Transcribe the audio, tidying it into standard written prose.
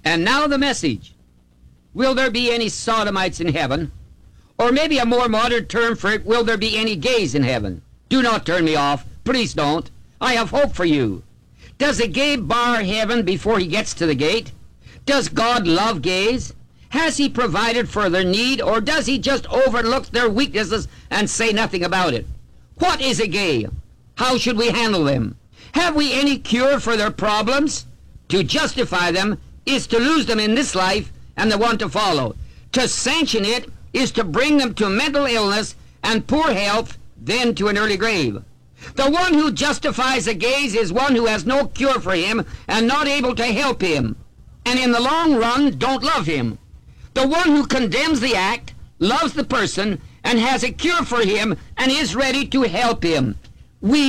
And now the message. Will there be any sodomites in heaven? Or maybe a more modern term for it, will there be any gays in heaven? Do not turn me off. Please don't. I have hope for you. Does a gay bar heaven before he gets to the gate? Does God love gays? Has he provided for their need, or does he just overlook their weaknesses and say nothing about it? What is a gay? How should we handle them? Have we any cure for their problems? To justify them is to lose them in this life and the one to follow. To sanction it is to bring them to mental illness and poor health, then to an early grave. The one who justifies a gaze is one who has no cure for him and not able to help him, and in the long run don't love him. The one who condemns the act loves the person and has a cure for him and is ready to help him. We